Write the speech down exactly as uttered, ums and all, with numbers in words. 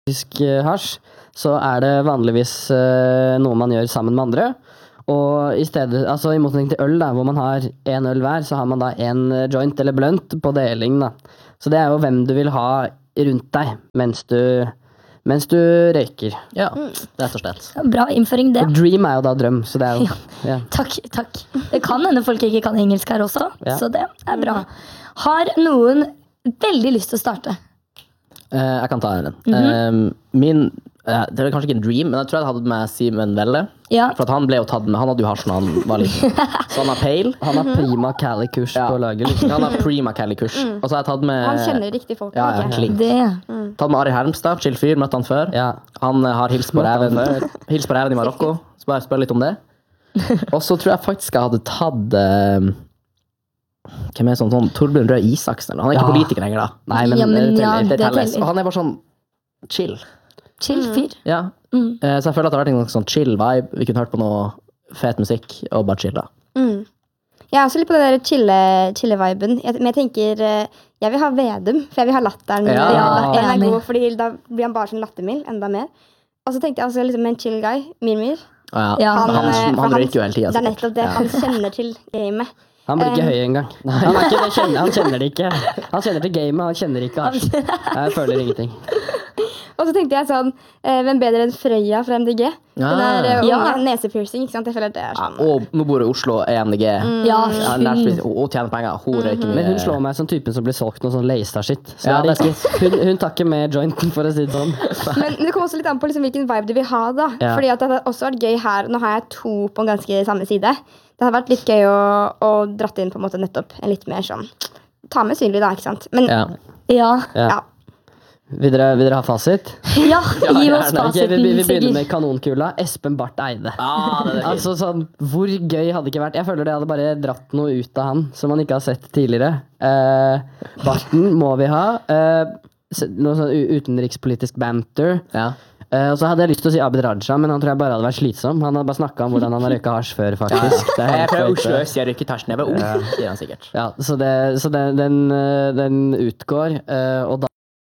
faktisk uh, hasj, så er det vanligvis uh, noe man gjør sammen med andre. Og i stedet, altså i motsetning til øl, da, hvor man har en øl hver, så har man da en joint eller blunt på deling. Da. Så det er jo hvem du vil ha rundt deg mens du, mens du røyker. Ja, rett og slett. Bra innføring det. Og dream er jo da drøm, så det er jo... Ja. Ja. Takk, takk. Det kan hende folk ikke kan engelsk her også, Ja. så det er bra. Har noen veldig lyst til å starte? Uh, jeg kan ta en. Mm-hmm. uh, min, uh, det er kanskje ikke en dream, men jeg tror jeg hadde med Simen Velle. Ja. For at han ble jo tatt med, han hadde jo hasj når han var liten. Så han har peil. Han har prima Cali-kurs Ja. på laget. Liksom. Han har prima Kelly-kurs. Og så har jeg tatt med... Han kjenner riktig folk. Ja, ja, ikke? klink. Det. Tatt med Ari Hermstad, chill fyr, møtte han før. Ja. Han uh, har hilst på Møtte han reven, hilst på reven i Marokko. Så bare spør litt om det. Og så tror jeg faktisk jeg hadde tatt... Uh, hvem er sånn, sånn Torbjørn Røe Isaksen, eller? Han er ikke Ja. politiker lenger da. Nei, men, Ja, men det ja, teller. Det det telles. teller. Og han er bare sånn chill. Chill fyr. Ja. Mm. Eh, Så jeg føler at det har vært en sånn chill vibe. Vi kunne hørt på noe fet musikk og bare chilla. Mm. Jeg er også litt på den der chille- chille-viben. Jeg, men jeg tenker eh, jeg vil ha Vedum, for jeg vil ha latteren. Ja, Ja, latteren er enig. god, fordi da blir han bare sånn lattermild, enda mer. Og så tenkte jeg altså liksom en chill guy, Mirmir. Ja, Ja. Han, han, eh, for han røyker jo hele tida. Det er nettopp det, han kjenner til gamet. Han blir ikke Eh. høy engang. Han, er ikke, det kjenner, han kjenner det ikke. Han kjenner til gamet, han kjenner ikke hasj. Jeg føler ingenting. Og så tenkte jeg sånn, eh, hvem bedre enn Frøya fra M D G? Den der eh, Ja. unge nesepiercing, ikke sant? Jeg føler at det er sånn. Og nå bor hun i Oslo, E M D G. Ja, Ja, hun. nærmest, hun, hun tjener penger. Hun røyker mye. Men hun slår meg som typen som blir solgt noe sånn Leistad-shit. Så Ja, det er det er ikke, hun, hun tar ikke med jointen, for å si det sånn. Men, men det kommer også litt an på liksom hvilken vibe du vil ha da. Ja. Fordi at det hadde også vært gøy her. Nå har jeg to på en ganske samme side. Det hadde vært litt gøy å, å dratt inn på en måte nettopp en litt mer sånn ta med synlig da, ikke sant? Men ja, Ja. Ja. Ja. Vil dere, vil dere ha fasit? Ja, gi oss gjerne. Ok, vi, vi, fasiten, vi begynner Sigurd. med kanonkula. Espen Barth Eide. Ah, det er fint. Altså sånn, Hvor gøy hadde det ikke vært? Jeg føler det hadde bare dratt noe ut av han som man ikke har sett tidligere. Eh, Barten må vi ha. Eh, s- noe sånn u- utenrikspolitisk banter. Ja. Eh, og så hadde jeg lyst til å si Abid Raja, men han tror jeg bare hadde vært slitsom. Han hadde bare snakka om hvordan han har røyka hasj før, faktisk. Det er Jeg er helt fra korrekt, Oslo det. øst, jeg røyker tasjen. Jeg var ung, sier han sikkert. Ja, så det, så det, den, eh, den utgår, eh, og da